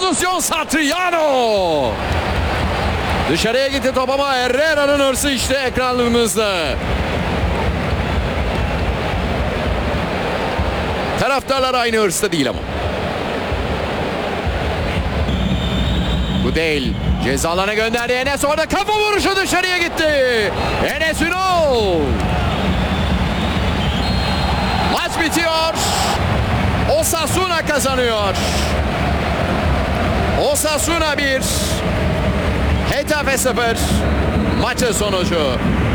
pozisyon Satriano. Dışarıya gitti top ama Herrera'nın hırsı işte ekranlarımızda. Taraftarlar aynı hırsta değil ama. Bu değil. Ceza alanına gönderdi Enes, orada kafa vuruşu dışarıya gitti. Enes Ünal. Maç bitiyor. Osasuna kazanıyor. Osasuna 1. Getafe 0. Maçın sonucu.